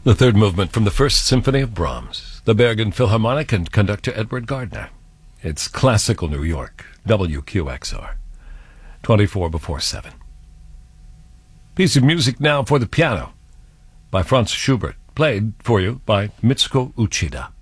The third movement from the First Symphony of Brahms, the Bergen Philharmonic and conductor Edward Gardner. It's Classical New York, WQXR, 24 before 7. Piece of music now for the piano by Franz Schubert, played for you by Mitsuko Uchida.